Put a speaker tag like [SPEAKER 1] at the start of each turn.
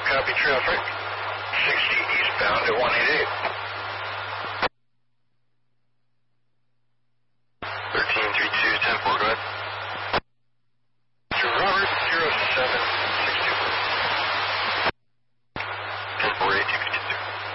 [SPEAKER 1] Copy, traffic. 60 eastbound at 188.
[SPEAKER 2] 1332, 10-4, go ahead.
[SPEAKER 1] To Robert, 07.